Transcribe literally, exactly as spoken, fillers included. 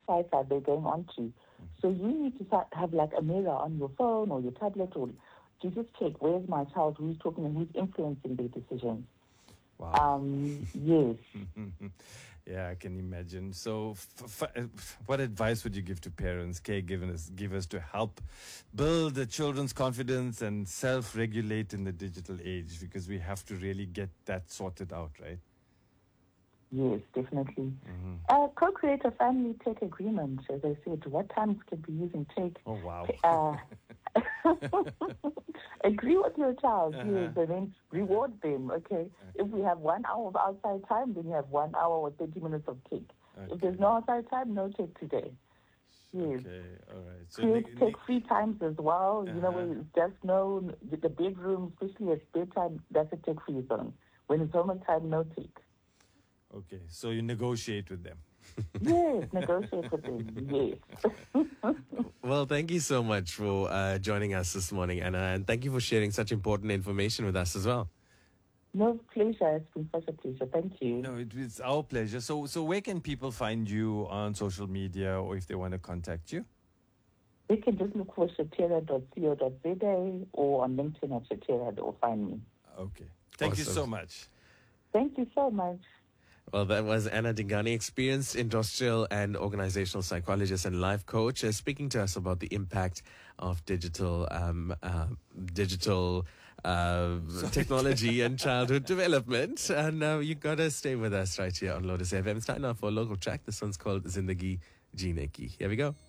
sites are they going on to? So you need to start, have like a mirror on your phone or your tablet, or to just check, where's my child, who's talking and who's influencing their decisions. Wow. Um, yes. Yeah, I can imagine. So, f- f- what advice would you give to parents, caregivers, givers to help build the children's confidence and self-regulate in the digital age? Because we have to really get that sorted out, right? Yes, definitely. Mm-hmm. Uh, co-create a family tech agreement, as I said. What times can be using tech? Oh, wow. Uh, agree with your child, Uh-huh. yes, and then reward them, okay? If we have one hour of outside time, then you have one hour or thirty minutes of tech. Okay. If there's no outside time, no tech today. Yes. Okay, all right. So Create ne- tech ne- free times as well. You know, Uh-huh. where it's just no, the bedroom, especially at bedtime, that's a tech free zone. When it's homework time, no tech. Okay, so you negotiate with them. Yes, negotiate with them, yes. Well, thank you so much for uh, joining us this morning, Anna, and thank you for sharing such important information with us as well. No, pleasure. It's been such a pleasure. Thank you. No, it, it's our pleasure. So, so where can people find you on social media, or if they want to contact you? They can just look for shatera dot co dot za or on LinkedIn at Shatera or find me. Okay. Thank you Awesome. so much. Thank you so much. Well, that was Anna Dingani, experienced industrial and organizational psychologist and life coach, uh, speaking to us about the impact of digital um, uh, digital uh, technology and childhood development. And uh, you got to stay with us right here on Lotus F M. It's time now for a local track. This one's called Zindagi Jeene Ki. Here we go.